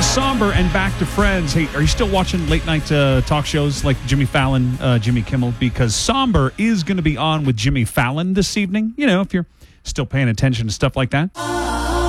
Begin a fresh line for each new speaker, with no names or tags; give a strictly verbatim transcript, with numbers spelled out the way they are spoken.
to Somber and back to Friends. Hey, are you still watching late night uh, talk shows like Jimmy Fallon, uh, Jimmy Kimmel? Because Somber is going to be on with Jimmy Fallon this evening. You know, if you're still paying attention to stuff like that.